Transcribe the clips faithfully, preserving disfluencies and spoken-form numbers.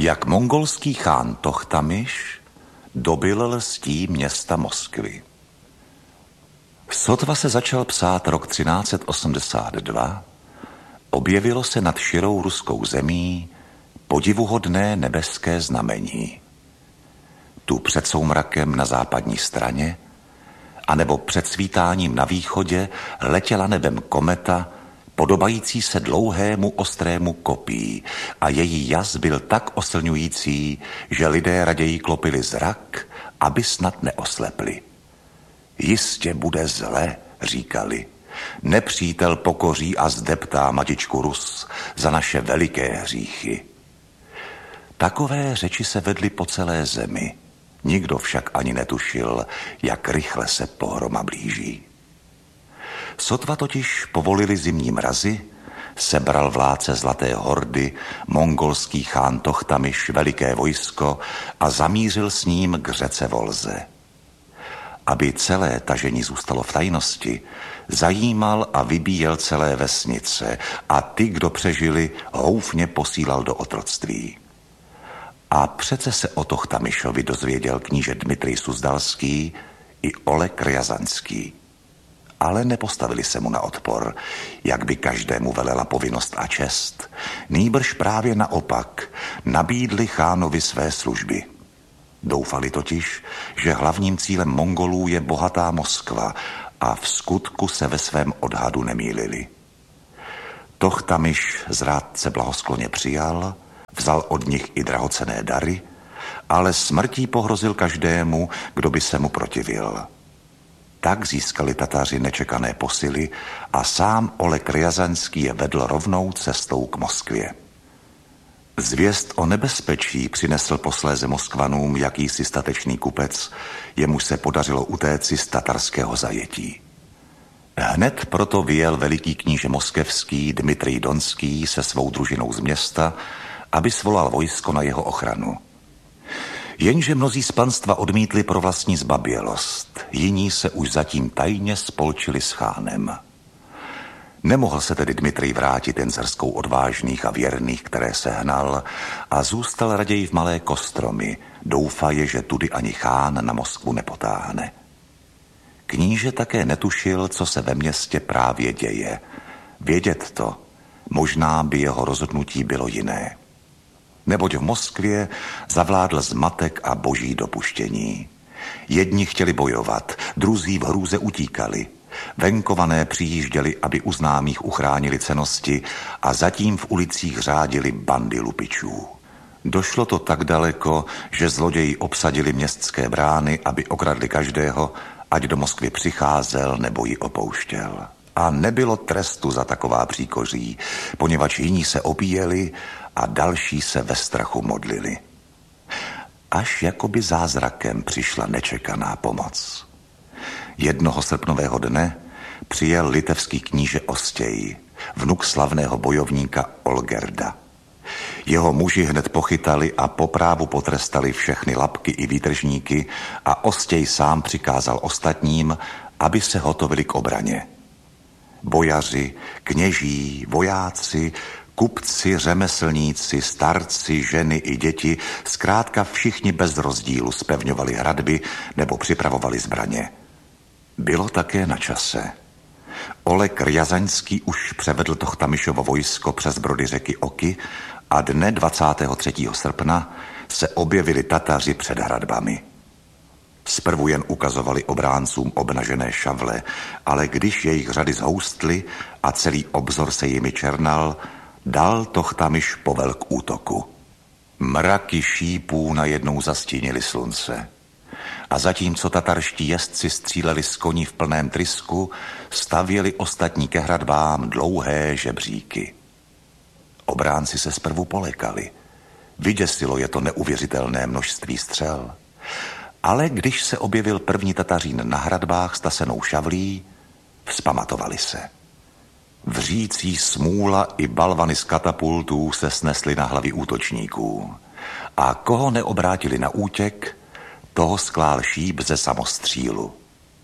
jak mongolský chán Tochtamiš dobyl lstí města Moskvy. Sotva se začal psát rok třináct set osmdesát dva, objevilo se nad širou ruskou zemí podivuhodné nebeské znamení. Tu před soumrakem na západní straně, anebo před svítáním na východě letěla nebem kometa, podobající se dlouhému ostrému kopí, a její jas byl tak oslňující, že lidé raději klopili zrak, aby snad neoslepli. Jistě bude zle, říkali. Nepřítel pokoří a zdeptá matičku Rus za naše veliké hříchy. Takové řeči se vedly po celé zemi. Nikdo však ani netušil, jak rychle se pohroma blíží. Sotva totiž povolili zimní mrazy, sebral vládce Zlaté hordy, mongolský chán Tochtamiš, veliké vojsko a zamířil s ním k řece Volze. Aby celé tažení zůstalo v tajnosti, zajímal a vybíjel celé vesnice a ty, kdo přežili, houfně posílal do otroctví. A přece se o Tochtamišovi dozvěděl kníže Dmitrij Suzdalský i Oleg Rjazanský. Ale nepostavili se mu na odpor, jak by každému velela povinnost a čest. Nýbrž právě naopak nabídli chánovi své služby. Doufali totiž, že hlavním cílem Mongolů je bohatá Moskva, a v skutku se ve svém odhadu nemýlili. Tochtamiš zrádce blahoskloně přijal, vzal od nich i drahocenné dary, ale smrtí pohrozil každému, kdo by se mu protivil. Tak získali Tataři nečekané posily a sám Oleg Rjazanský je vedl rovnou cestou k Moskvě. Zvěst o nebezpečí přinesl posléze Moskvanům jakýsi statečný kupec, jemuž se podařilo utéci z tatarského zajetí. Hned proto vyjel veliký kníže moskevský Dmitrij Donský se svou družinou z města, aby svolal vojsko na jeho ochranu. Jenže mnozí z panstva odmítli pro vlastní zbabělost, jiní se už zatím tajně spolčili s chánem. Nemohl se tedy Dmitrij vrátit jen s hrskou odvážných a věrných, které se hnal, a zůstal raději v Malé Kostromi, doufaje, že tudy ani chán na Moskvu nepotáhne. Kníže také netušil, co se ve městě právě děje. Vědět to, možná by jeho rozhodnutí bylo jiné. Neboť v Moskvě zavládl zmatek a boží dopuštění. Jedni chtěli bojovat, druzí v hrůze utíkali. Venkované přijížděli, aby u známých uchránili cennosti, a zatím v ulicích řádili bandy lupičů. Došlo to tak daleko, že zloději obsadili městské brány, aby okradli každého, ať do Moskvy přicházel nebo ji opouštěl. A nebylo trestu za taková příkoří, poněvadž jiní se opíjeli a další se ve strachu modlili. Až jakoby zázrakem přišla nečekaná pomoc. Jednoho srpnového dne přijel litevský kníže Ostěj, vnuk slavného bojovníka Olgerda. Jeho muži hned pochytali a po právu potrestali všechny lapky i výtržníky a Ostěj sám přikázal ostatním, aby se hotovili k obraně. Bojaři, kněží, vojáci, kupci, řemeslníci, starci, ženy i děti, zkrátka všichni bez rozdílu zpevňovali hradby nebo připravovali zbraně. Bylo také na čase. Oleg Rjazaňský už převedl Tochtamišovo vojsko přes brody řeky Oky a dne dvacátého třetího srpna se objevili Tataři před hradbami. Zprvu jen ukazovali obráncům obnažené šavle, ale když jejich řady zhoustly a celý obzor se jimi černal, dal Tochtamiš povel k útoku. Mraky šípů najednou zastínily slunce. A zatímco tatarští jezdci stříleli z koní v plném trysku, stavěli ostatní ke hradbám dlouhé žebříky. Obránci se zprvu polekali. Vyděsilo je to neuvěřitelné množství střel. Ale když se objevil první Tatařín na hradbách s tasenou šavlí, vzpamatovali se. Vřící smůla i balvany z katapultů se snesly na hlavy útočníků. A koho neobrátili na útěk, toho sklál šíp ze samostřílu.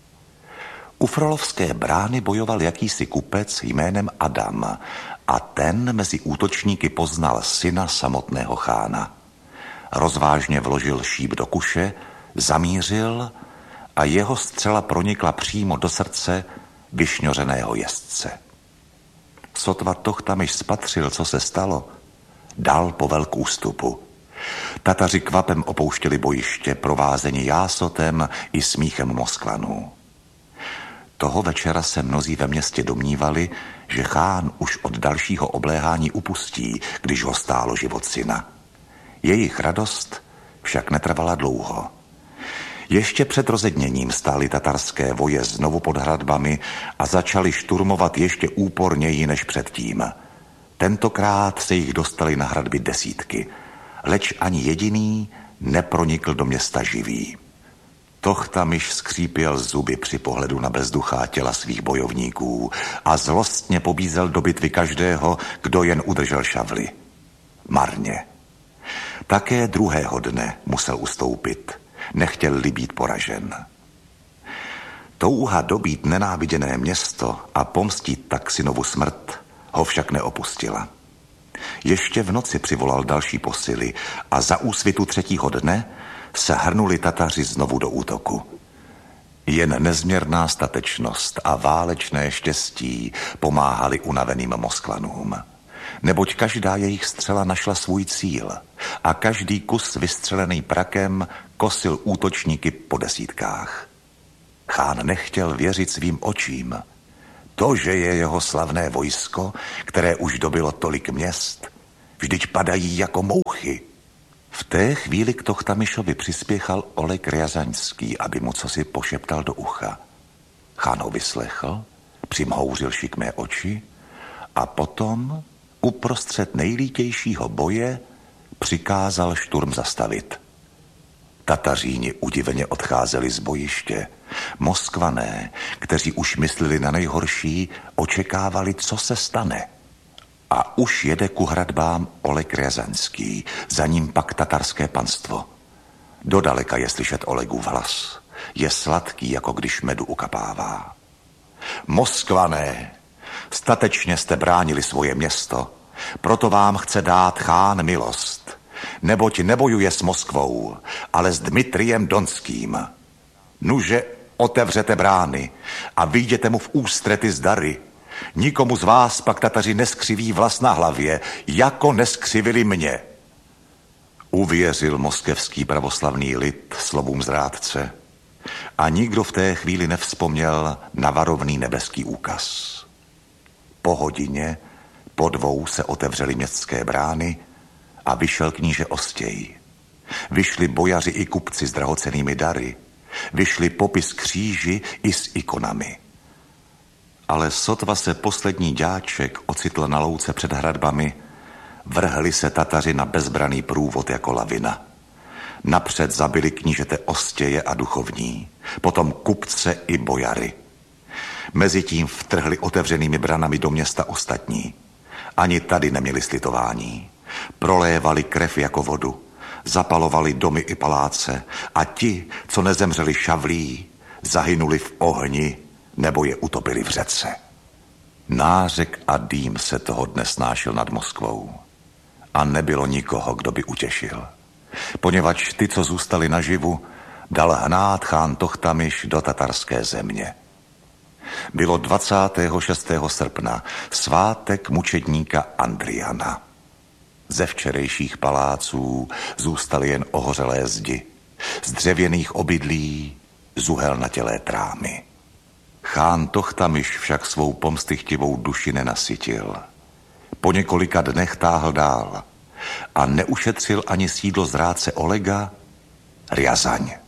U Frolovské brány bojoval jakýsi kupec jménem Adam a ten mezi útočníky poznal syna samotného chána. rozvážně vložil šíp do kuše, zamířil a jeho střela pronikla přímo do srdce vyšňořeného jezdce. Sotva Tochtamiš spatřil, co se stalo, dal povel k ústupu. Tataři kvapem opouštěli bojiště, provázeni jásotem i smíchem Moskvanů. Toho večera se mnozí ve městě domnívali, že chán už od dalšího obléhání upustí, když ho stálo život syna. Jejich radost však netrvala dlouho. Ještě před rozedněním stály tatarské voje znovu pod hradbami a začali šturmovat ještě úporněji než předtím. Tentokrát se jich dostali na hradby desítky, leč ani jediný nepronikl do města živý. Tochtamiš skřípěl zuby při pohledu na bezduchá těla svých bojovníků a zlostně pobízel do bitvy každého, kdo jen udržel šavli. Marně. Také druhého dne musel ustoupit, nechtěl-li být poražen. Touha dobít nenáviděné město a pomstit tak synovu smrt ho však neopustila. Ještě v noci přivolal další posily a za úsvitu třetího dne se hrnuli Tataři znovu do útoku. Jen nezměrná statečnost a válečné štěstí pomáhali unaveným Moskvanům. Neboť každá jejich střela našla svůj cíl a každý kus vystřelený prakem kosil útočníky po desítkách. Chán nechtěl věřit svým očím. To, že je jeho slavné vojsko, které už dobylo tolik měst, vždyť padají jako mouchy. V té chvíli k Tochtamišovi přispěchal Oleg Rjazaňský, aby mu cosi pošeptal do ucha. Chán ho vyslechl, přimhouřil šikmé oči a potom uprostřed nejlítějšího boje přikázal šturm zastavit. Tataříni udiveně odcházeli z bojiště. Moskvané, kteří už mysleli na nejhorší, očekávali, co se stane. A už jede ku hradbám Oleg Rjazaňský, za ním pak tatarské panstvo. Dodaleka je slyšet Olegův hlas. Je sladký, jako když medu ukapává. Moskvané, statečně jste bránili svoje město, proto vám chce dát chán milost. Neboť nebojuje s Moskvou, ale s Dmitrijem Donským. Nuže otevřete brány a vyjděte mu v ústrety z dary. Nikomu z vás pak Tataři neskřiví vlas na hlavě, jako neskřivili mě. Uvěřil moskevský pravoslavný lid slovům zrádce a nikdo v té chvíli nevzpomněl na varovný nebeský úkaz. Po hodině, po dvou se otevřely městské brány a vyšel kníže Ostěj. Vyšli bojaři i kupci s drahocennými dary, vyšli popis kříži i s ikonami. Ale sotva se poslední ďáček ocitl na louce před hradbami, vrhli se Tataři na bezbraný průvod jako lavina. Napřed zabili knížete Ostěje a duchovní, potom kupce i bojary. Mezitím vtrhli otevřenými branami do města ostatní. Ani tady neměli slitování. Prolévali krev jako vodu, zapalovali domy i paláce a ti, co nezemřeli šavlí, zahynuli v ohni nebo je utopili v řece. Nářek a dým se toho dne snášel nad Moskvou a nebylo nikoho, kdo by utěšil. Poněvadž ty, co zůstali naživu, dal hnát chán Tochtamiš do tatarské země. Bylo dvacátého šestého srpna, svátek mučedníka Andriana. Ze včerejších paláců zůstaly jen ohořelé zdi, z dřevěných obydlí zuhelnatělé trámy. Chán Tochtamiš však svou pomstychtivou duši nenasytil. Po několika dnech táhl dál a neušetřil ani sídlo zrádce Olega, Rjazaň.